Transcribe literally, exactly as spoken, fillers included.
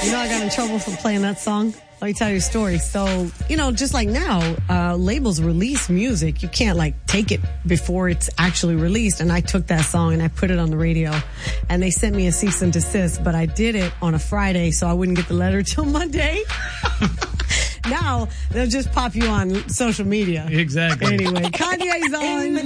You know, I got in trouble for playing that song. Let me tell you a story. So, you know, just like now, uh, labels release music. You can't like take it before it's actually released. And I took that song and I put it on the radio and they sent me a cease and desist, but I did it on a Friday so I wouldn't get the letter till Monday. Now they'll just pop you on social media. Exactly. Anyway, Kanye's on.